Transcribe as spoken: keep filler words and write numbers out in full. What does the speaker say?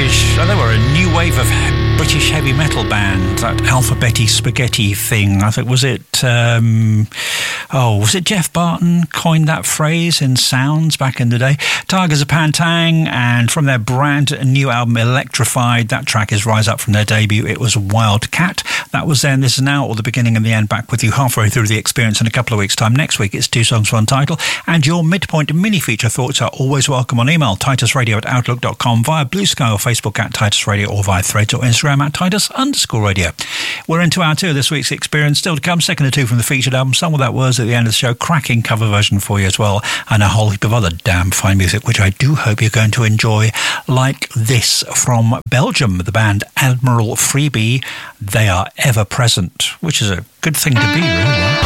British, oh, they were a new wave of British heavy metal band, that alphabety spaghetti thing. I think, was it, um, oh, was it Jeff Barton coined that phrase in Sounds back in the day? Tigers of Pantang, and from their brand new album Electrified, that track is Rise Up from their debut. It was Wildcat. That was then, this is now, or the beginning and the end, back with you halfway through the experience in a couple of weeks' time. Next week, it's two songs, one title, and your midpoint mini-feature thoughts are always welcome on email, titus radio at outlook dot com, via Blue Sky or Facebook at Titus Radio, or via Threads or Instagram at Titus underscore radio. We're into our two of this week's experience. Still to come, second or two from the featured album, some of that was at the end of the show, cracking cover version for you as well, and a whole heap of other damn fine music, which I do hope you're going to enjoy, like this from Belgium, the band Admiral Freebie. They are ever present, which is a good thing to be, really.